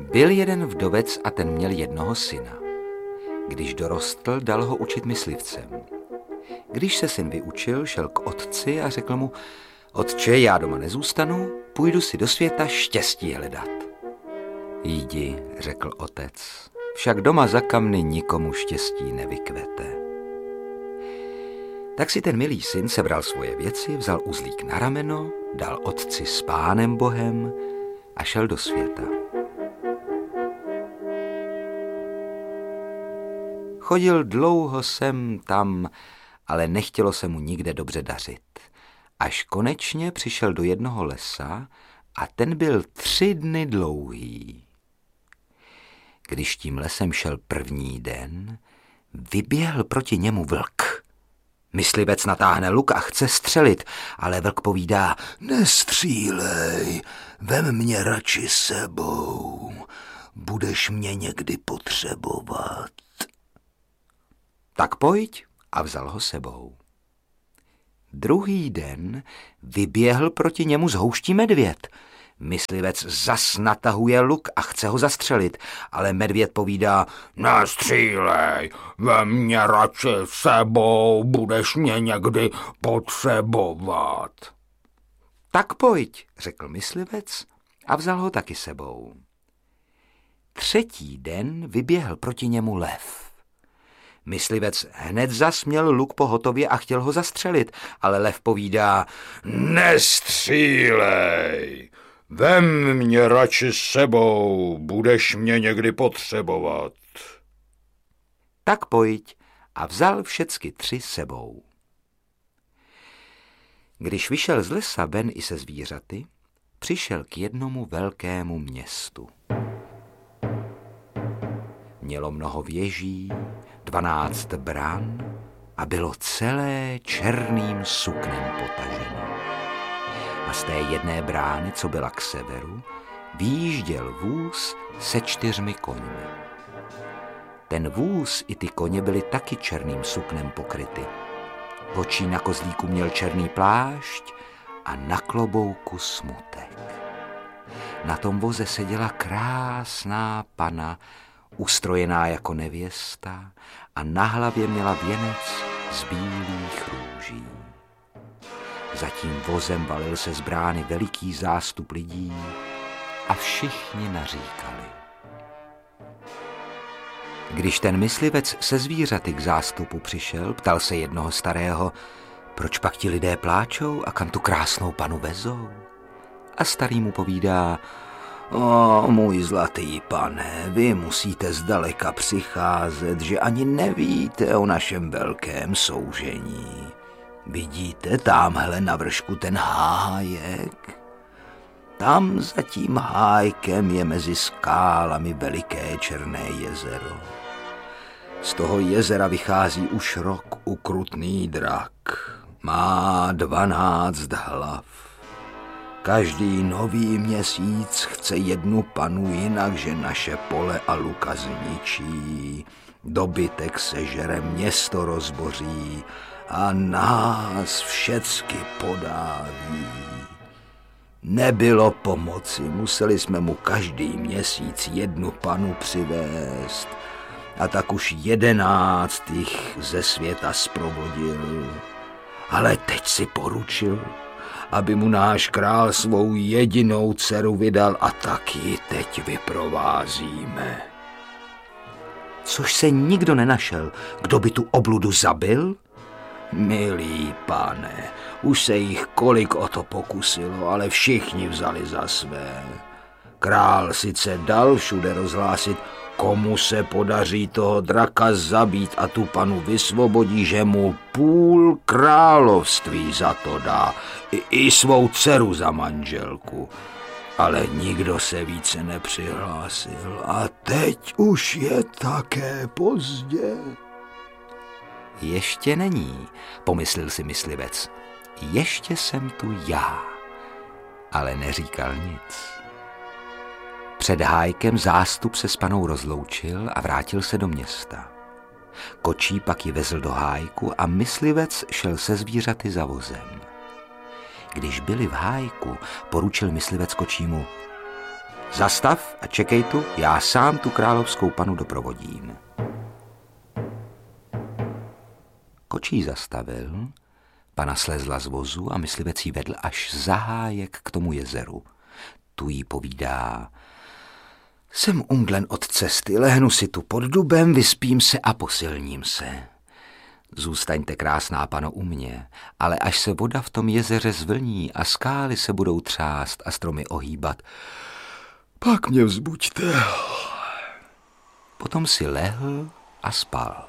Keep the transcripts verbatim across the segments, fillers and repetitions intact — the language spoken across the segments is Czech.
Byl jeden vdovec a ten měl jednoho syna. Když dorostl, dal ho učit myslivcem. Když se syn vyučil, šel k otci a řekl mu: Otče, já doma nezůstanu, půjdu si do světa štěstí hledat. Jdi, řekl otec, však doma za kamny nikomu štěstí nevykvete. Tak si ten milý syn sebral svoje věci, vzal uzlík na rameno, dal otci s Pánem Bohem a šel do světa. Chodil dlouho sem tam, ale nechtělo se mu nikde dobře dařit. Až konečně přišel do jednoho lesa a ten byl tři dny dlouhý. Když tím lesem šel první den, vyběhl proti němu vlk. Myslivec natáhne luk a chce střelit, ale vlk povídá: Nestřílej, vem mě radši sebou, budeš mě někdy potřebovat. Tak pojď, a vzal ho sebou. Druhý den vyběhl proti němu z houští medvěd. Myslivec zas natahuje luk a chce ho zastřelit, ale medvěd povídá: Nestřílej, vem mě radši sebou, budeš mě někdy potřebovat. Tak pojď, řekl myslivec a vzal ho taky sebou. Třetí den vyběhl proti němu lev. Myslivec hned zasměl luk pohotově a chtěl ho zastřelit, ale lev povídá: Nestřílej, vem mě radši sebou, budeš mě někdy potřebovat. Tak pojď, a vzal všecky tři sebou. Když vyšel z lesa ven i se zvířaty, přišel k jednomu velkému městu. Mělo mnoho věží, dvanáct bran a bylo celé černým suknem potaženo. A z té jedné brány, co byla k severu, výjížděl vůz se čtyřmi koňmi. Ten vůz i ty koně byly taky černým suknem pokryty. Vočí na kozlíku měl černý plášť a na klobouku smutek. Na tom voze seděla krásná pana, ustrojená jako nevěsta, a na hlavě měla věnec z bílých růží. Za tím vozem valil se z brány veliký zástup lidí a všichni naříkali. Když ten myslivec se zvířaty k zástupu přišel, ptal se jednoho starého: Proč pak ti lidé pláčou a kam tu krásnou panu vezou? A starý mu povídá: O, můj zlatý pane, vy musíte zdaleka přicházet, že ani nevíte o našem velkém soužení. Vidíte támhle na vršku ten hájek? Tam za tím hájkem je mezi skálami veliké černé jezero. Z toho jezera vychází už rok ukrutný drak. Má dvanáct hlav. Každý nový měsíc chce jednu panu, jinak že naše pole a luka zničí. Dobytek sežere, město rozboří a nás všecky podáví. Nebylo pomoci, museli jsme mu každý měsíc jednu panu přivést a tak už jedenáct jich ze světa zprovodil. Ale teď si poručil, aby mu náš král svou jedinou dceru vydal, a tak ji teď vyprovázíme. Což se nikdo nenašel, kdo by tu obludu zabil? Milý pane, už se jich kolik o to pokusilo, ale všichni vzali za své. Král sice dal všude rozhlásit, komu se podaří toho draka zabít a tu panu vysvobodí, že mu půl království za to dá, i, i svou dceru za manželku. Ale nikdo se více nepřihlásil a teď už je také pozdě. Ještě není, pomyslel si myslivec. Ještě jsem tu já, ale neříkal nic. Před hájkem zástup se s panou rozloučil a vrátil se do města. Kočí pak ji vezl do hájku a myslivec šel se zvířaty za vozem. Když byli v hájku, poručil myslivec kočímu: Zastav a čekej tu, já sám tu královskou panu doprovodím. Kočí zastavil, pana slezla z vozu a myslivec jí vedl až za hájek k tomu jezeru. Tu jí povídá: jsem umdlen od cesty, lehnu si tu pod dubem, vyspím se a posilním se. Zůstaňte, krásná pano, u mě, ale až se voda v tom jezeře zvlní a skály se budou třást a stromy ohýbat, pak mě vzbuďte. Potom si lehl a spal.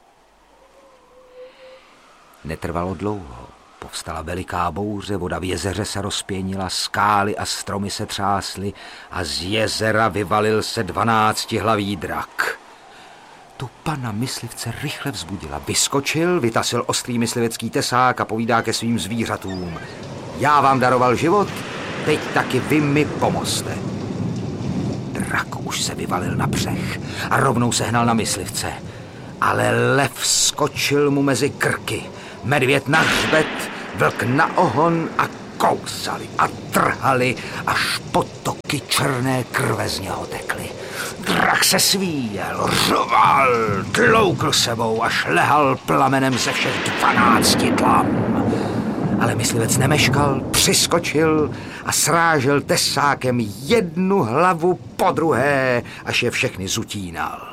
Netrvalo dlouho. Povstala veliká bouře, voda v jezeře se rozpěnila, skály a stromy se třásly a z jezera vyvalil se dvanáctihlavý drak. Tu pana myslivce rychle vzbudila. Vyskočil, vytasil ostrý myslivecký tesák a povídá ke svým zvířatům: já vám daroval život, teď taky vy mi pomozte. Drak už se vyvalil na břeh a rovnou se hnal na myslivce. Ale lev skočil mu mezi krky, medvěd na hřbet, vlk na ohon a kousali a trhali, až potoky černé krve z něho tekly. Drak se svíjel, řoval, tloukl sebou a šlehal plamenem ze všech dvanácti tlam. Ale myslivec nemeškal, přiskočil a srážel tesákem jednu hlavu po druhé, až je všechny zutínal.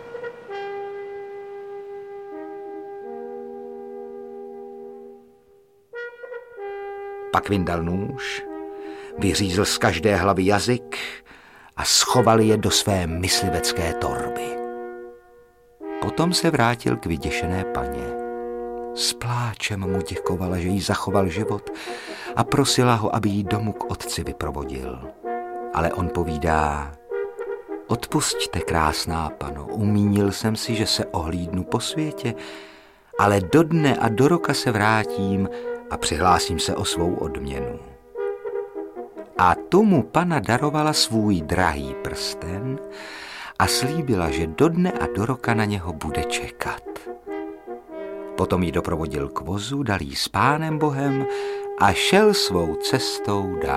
Pak vyndal nůž, vyřízl z každé hlavy jazyk a schoval je do své myslivecké torby. Potom se vrátil k vyděšené paně. S pláčem mu děkovala, že jí zachoval život a prosila ho, aby jí domů k otci vyprovodil. Ale on povídá: odpusťte, krásná pano, umínil jsem si, že se ohlídnu po světě, ale do dne a do roka se vrátím a přihlásím se o svou odměnu. A tomu pana darovala svůj drahý prsten a slíbila, že do dne a do roka na něho bude čekat. Potom ji doprovodil k vozu, dal jí s Pánem Bohem a šel svou cestou dál.